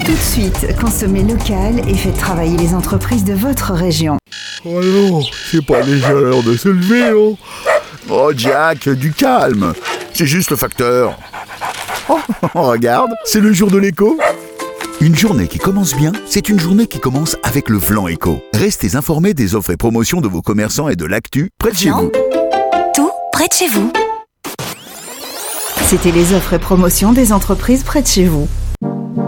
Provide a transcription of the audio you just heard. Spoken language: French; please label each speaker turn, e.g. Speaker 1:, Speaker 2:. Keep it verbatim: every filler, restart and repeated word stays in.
Speaker 1: Tout de suite, consommez local et faites travailler les entreprises de votre région.
Speaker 2: Oh non, c'est pas déjà l'heure de se lever, hein. Oh Jack, du calme. C'est juste le facteur. Oh, regarde, c'est le jour de l'éco. Une journée qui commence bien, c'est une journée qui commence avec le Vlan Éco. Restez informés des offres et promotions de vos commerçants et de l'actu près de chez vous.
Speaker 3: Tout près de chez vous.
Speaker 1: C'était les offres et promotions des entreprises près de chez vous.